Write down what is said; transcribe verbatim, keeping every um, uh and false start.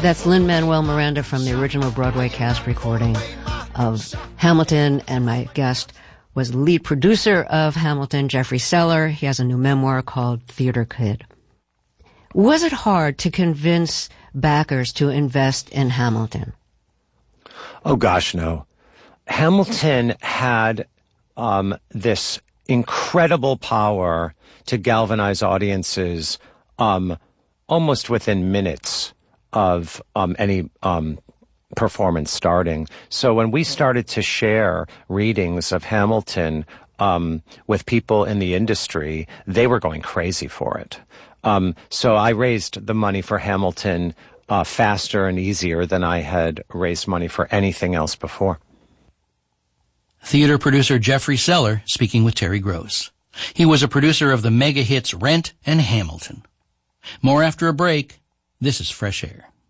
That's Lin-Manuel Miranda from the original Broadway cast recording of Hamilton, and my guest was the lead producer of Hamilton, Jeffrey Seller. He has a new memoir called Theater Kid. Was it hard to convince backers to invest in Hamilton? Oh, gosh, no. Hamilton had um, this incredible power to galvanize audiences um, almost within minutes of um, any um, performance starting. So when we started to share readings of Hamilton um, with people in the industry, they were going crazy for it. Um, so I raised the money for Hamilton uh, faster and easier than I had raised money for anything else before. Theater producer Jeffrey Seller speaking with Terry Gross. He was a producer of the mega hits Rent and Hamilton. More after a break. This is Fresh Air.